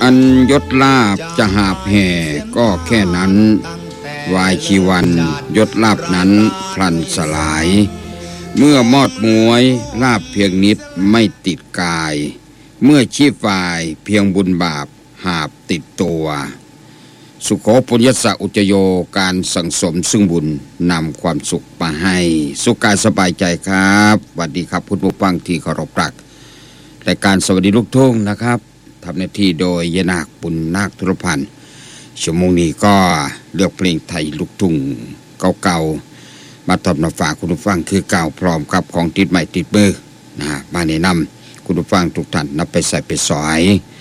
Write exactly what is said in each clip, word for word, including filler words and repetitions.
อันยศลาบจะหาบแห่ก็แค่นั้นวายชีวันยศลาบนั้นพลันสลายเมื่อมอดมวยลาบเพียงนิดไม่ติดกายเมื่อชีพวายเพียงบุญบาปหาบติดตัวสุโขปุญญสะอุจโยการสังสมซึ่งบุญนำความสุขมาให้สุขกายสบายใจครับสวัสดีครับคุณผู้ฟังที่เคารพรักรายการสวัสดีลูกทุ่งนะครับทำหน้าที่โดยยนาคปุณนาคธุรพันธ์ชั่วโมงนี้ก็เลือกเพลงไทยลูกทุ่งเก่าๆมาทำมาฝากคุณผู้ฟังคือเก่าพร้อมกับของติดใหม่ติดมือนะมาแนะนำคุณผู้ฟังทุกท่านนำไปใส่ไปสอย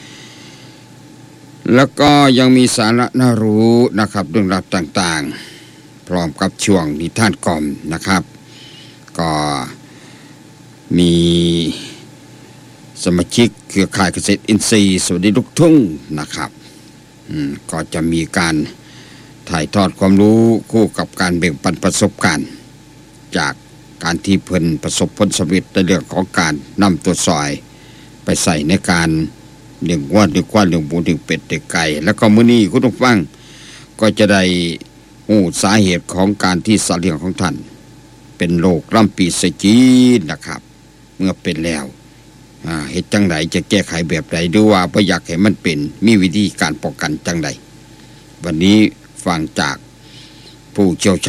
แล้วก็ยังมีสาระน่ารู้นะครับเรื่องราวต่างๆพร้อมกับช่วงนิทานกล่อมนะครับก็มีสมาชิกเครือข่ายเกษตรอินทรีย์สวัสดีลูกทุ่งนะครับก็จะมีการถ่ายทอดความรู้คู่กับการแบ่งปันประสบการณ์จากการที่เพิ่นประสบผลสำเร็จในเรื่องของการนำตัวซอยไปใส่ในการเลี้ยงวัวเลี้ยงควายเลี้ยงหมูเลี้ยงเป็ดเลี้ยงไก่แล้วก็มื้อนี้คุณผู้ฟังก็จะได้รู้สาเหตุของการที่สัตว์เลี้ยงของท่านเป็นโรคลำปีสจีนนะครับเมื่อเป็นแล้วอ่าเฮ็ดจังไดจะแก้ไขแบบใดดูว่าบ่อยากให้มันเป็นมีวิธีการป้องกันจังไดวันนี้ฟังจากผู้เชี่ยวช